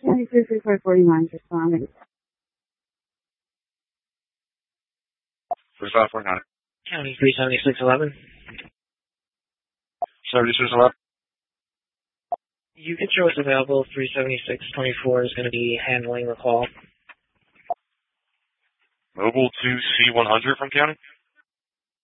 County 33549 responding. 3549. County 37611. 7611. You can show us available. 37624 is going to be handling the call. Mobile to C100 from County?